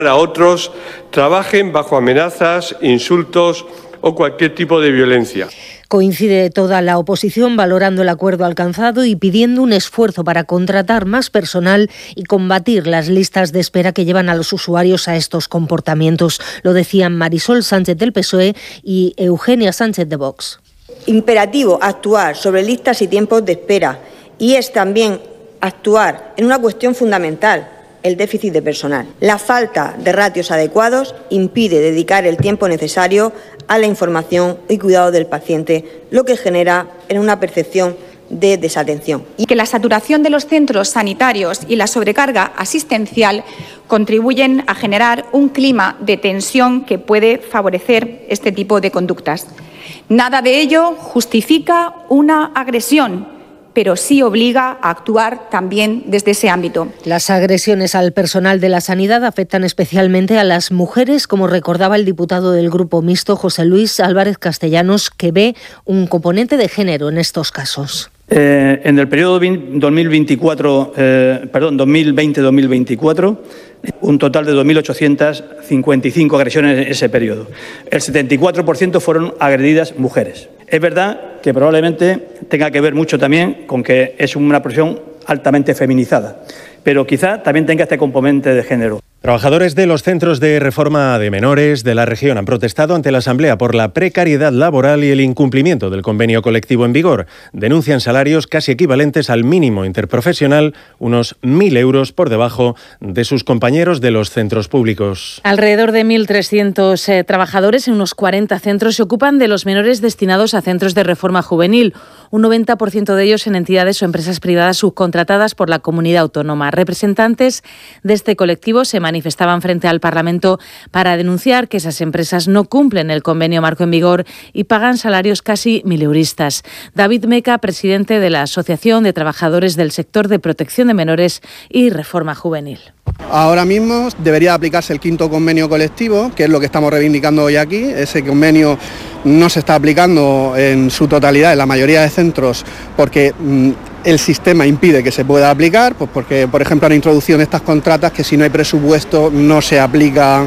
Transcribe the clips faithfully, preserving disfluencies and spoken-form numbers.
a otros trabajen bajo amenazas, insultos o cualquier tipo de violencia. Coincide toda la oposición valorando el acuerdo alcanzado y pidiendo un esfuerzo para contratar más personal y combatir las listas de espera que llevan a los usuarios a estos comportamientos. Lo decían Marisol Sánchez del P S O E y Eugenia Sánchez de Vox. Imperativo actuar sobre listas y tiempos de espera, y es también actuar en una cuestión fundamental: el déficit de personal. La falta de ratios adecuados impide dedicar el tiempo necesario a la información y cuidado del paciente, lo que genera en una percepción de desatención. Y que la saturación de los centros sanitarios y la sobrecarga asistencial contribuyen a generar un clima de tensión que puede favorecer este tipo de conductas. Nada de ello justifica una agresión, pero sí obliga a actuar también desde ese ámbito. Las agresiones al personal de la sanidad afectan especialmente a las mujeres, como recordaba el diputado del Grupo Mixto, José Luis Álvarez Castellanos, que ve un componente de género en estos casos. Eh, en el periodo dos mil veinticuatro, eh, perdón, dos mil veinte dos mil veinticuatro, un total de dos mil ochocientas cincuenta y cinco agresiones en ese periodo. El setenta y cuatro por ciento fueron agredidas mujeres. Es verdad que probablemente tenga que ver mucho también con que es una profesión altamente feminizada, pero quizá también tenga este componente de género. Trabajadores de los centros de reforma de menores de la región han protestado ante la Asamblea por la precariedad laboral y el incumplimiento del convenio colectivo en vigor. Denuncian salarios casi equivalentes al mínimo interprofesional, unos mil euros por debajo de sus compañeros de los centros públicos. Alrededor de mil trescientos eh, trabajadores en unos cuarenta centros se ocupan de los menores destinados a centros de reforma juvenil. Un noventa por ciento de ellos en entidades o empresas privadas subcontratadas por la comunidad autónoma. Representantes de este colectivo se manifestaban frente al Parlamento para denunciar que esas empresas no cumplen el convenio marco en vigor y pagan salarios casi mileuristas. David Meca, presidente de la Asociación de Trabajadores del Sector de Protección de Menores y Reforma Juvenil. Ahora mismo debería aplicarse el quinto convenio colectivo, que es lo que estamos reivindicando hoy aquí. Ese convenio no se está aplicando en su totalidad en la mayoría de centros porque mmm, el sistema impide que se pueda aplicar, pues porque, por ejemplo, han introducido en estas contratas que si no hay presupuesto no se aplican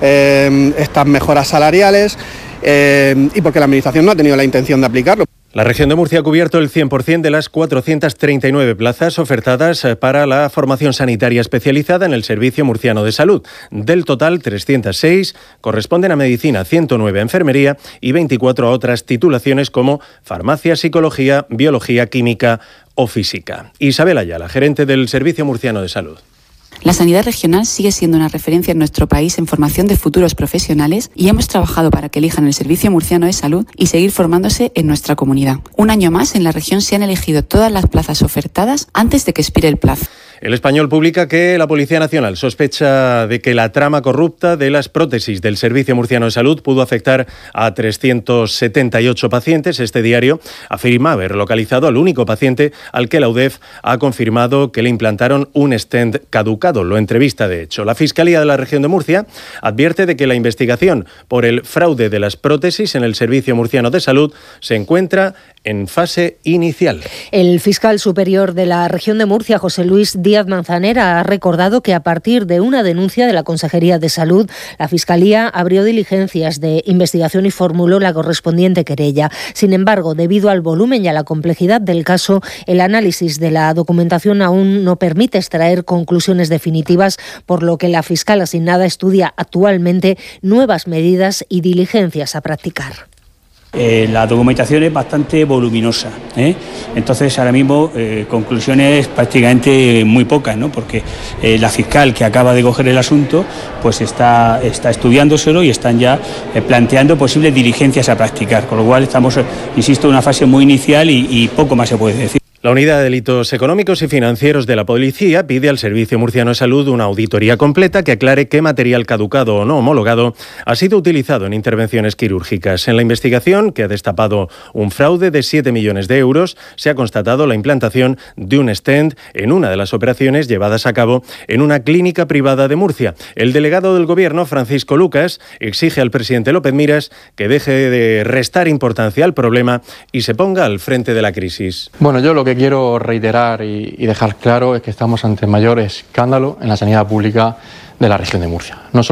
eh, estas mejoras salariales eh, y porque la Administración no ha tenido la intención de aplicarlo. La región de Murcia ha cubierto el cien por ciento de las cuatrocientas treinta y nueve plazas ofertadas para la formación sanitaria especializada en el Servicio Murciano de Salud. Del total, trescientas seis corresponden a medicina, ciento nueve a enfermería y veinticuatro a otras titulaciones como farmacia, psicología, biología, química o física. Isabel Ayala, gerente del Servicio Murciano de Salud. La sanidad regional sigue siendo una referencia en nuestro país en formación de futuros profesionales y hemos trabajado para que elijan el Servicio Murciano de Salud y seguir formándose en nuestra comunidad. Un año más, en la región se han elegido todas las plazas ofertadas antes de que expire el plazo. El Español publica que la Policía Nacional sospecha de que la trama corrupta de las prótesis del Servicio Murciano de Salud pudo afectar a trescientos setenta y ocho pacientes. Este diario afirma haber localizado al único paciente al que la U D E F ha confirmado que le implantaron un stent caducado. Lo entrevista, de hecho. La Fiscalía de la Región de Murcia advierte de que la investigación por el fraude de las prótesis en el Servicio Murciano de Salud se encuentra en fase inicial. El fiscal superior de la Región de Murcia, José Luis Díaz Manzanera, ha recordado que a partir de una denuncia de la Consejería de Salud, la Fiscalía abrió diligencias de investigación y formuló la correspondiente querella. Sin embargo, debido al volumen y a la complejidad del caso, el análisis de la documentación aún no permite extraer conclusiones definitivas, por lo que la fiscal asignada estudia actualmente nuevas medidas y diligencias a practicar. Eh, la documentación es bastante voluminosa, ¿eh? Entonces ahora mismo eh, conclusiones prácticamente muy pocas, ¿no? Porque eh, la fiscal que acaba de coger el asunto pues está, está estudiándoselo y están ya eh, planteando posibles diligencias a practicar, con lo cual estamos, insisto, en una fase muy inicial y, y poco más se puede decir. La Unidad de Delitos Económicos y Financieros de la Policía pide al Servicio Murciano de Salud una auditoría completa que aclare qué material caducado o no homologado ha sido utilizado en intervenciones quirúrgicas. En la investigación, que ha destapado un fraude de siete millones de euros, se ha constatado la implantación de un stent en una de las operaciones llevadas a cabo en una clínica privada de Murcia. El delegado del Gobierno, Francisco Lucas, exige al presidente López Miras que deje de restar importancia al problema y se ponga al frente de la crisis. Bueno, yo lo que quiero reiterar y, y dejar claro es que estamos ante el mayor escándalo en la sanidad pública de la región de Murcia. No